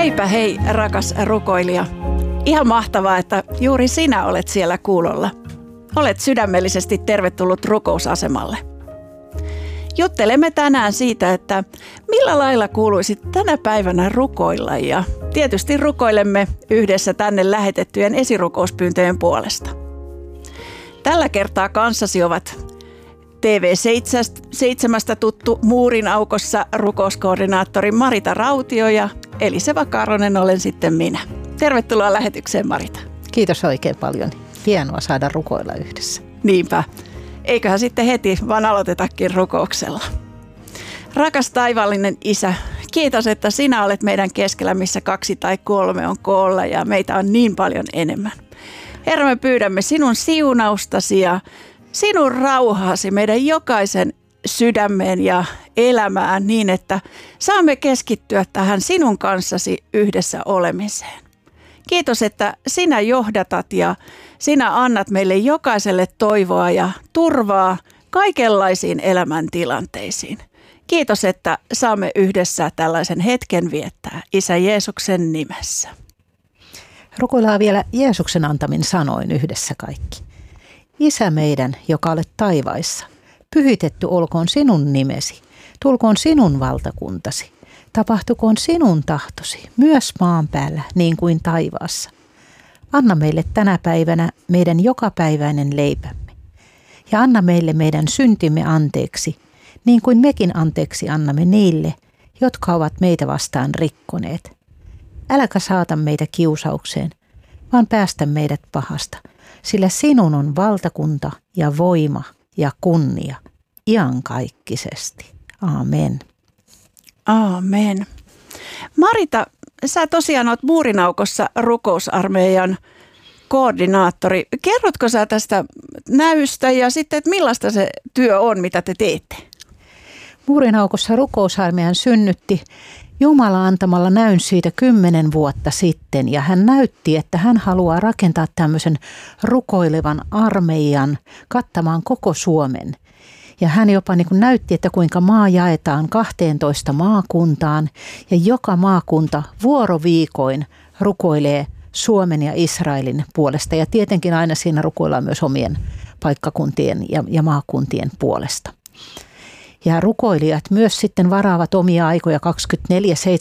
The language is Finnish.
Heipä hei, rakas rukoilija. Ihan mahtavaa, että juuri sinä olet siellä kuulolla. Olet sydämellisesti tervetullut rukousasemalle. Juttelemme tänään siitä, että millä lailla kuuluisi tänä päivänä rukoilla, ja tietysti rukoilemme yhdessä tänne lähetettyjen esirukouspyyntöjen puolesta. Tällä kertaa kanssasi ovat TV7 tuttu Muurin aukossa rukouskoordinaattori Marita Rautio ja Eliseva Karonen olen sitten minä. Tervetuloa lähetykseen, Marita. Kiitos oikein paljon. Hienoa saada rukoilla yhdessä. Niinpä. Eiköhän sitten heti vaan aloitetakin rukouksella. Rakas taivaallinen Isä, kiitos, että sinä olet meidän keskellä, missä 2 tai 3 on koolla ja meitä on niin paljon enemmän. Herra, me pyydämme sinun siunaustasi ja sinun rauhaasi meidän jokaisen sydämeen ja elämään niin, että saamme keskittyä tähän sinun kanssasi yhdessä olemiseen. Kiitos, että sinä johdatat ja sinä annat meille jokaiselle toivoa ja turvaa kaikenlaisiin elämäntilanteisiin. Kiitos, että saamme yhdessä tällaisen hetken viettää Isä Jeesuksen nimessä. Rukoillaan vielä Jeesuksen antamin sanoin yhdessä kaikki. Isä meidän, joka olet taivaissa, pyhitetty olkoon sinun nimesi, tulkoon sinun valtakuntasi, tapahtukoon sinun tahtosi, myös maan päällä niin kuin taivaassa. Anna meille tänä päivänä meidän jokapäiväinen leipämme, ja anna meille meidän syntimme anteeksi, niin kuin mekin anteeksi annamme niille, jotka ovat meitä vastaan rikkoneet. Äläkä saata meitä kiusaukseen, vaan päästä meidät pahasta, sillä sinun on valtakunta ja voima ja kunnia iankaikkisesti. Aamen. Aamen. Marita, sä tosiaan oot Muurinaukossa rukousarmeijan koordinaattori. Kerrotko sä tästä näystä ja sitten, että millaista se työ on, mitä te teette? Muurinaukossa rukousarmeijan synnytti Jumala antamalla näyn siitä 10 vuotta sitten, ja hän näytti, että hän haluaa rakentaa tämmöisen rukoilevan armeijan kattamaan koko Suomen. Ja hän jopa näytti, että kuinka maa jaetaan 12 maakuntaan, ja joka maakunta vuoroviikoin rukoilee Suomen ja Israelin puolesta. Ja tietenkin aina siinä rukoillaan myös omien paikkakuntien ja maakuntien puolesta. Ja rukoilijat myös sitten varaavat omia aikoja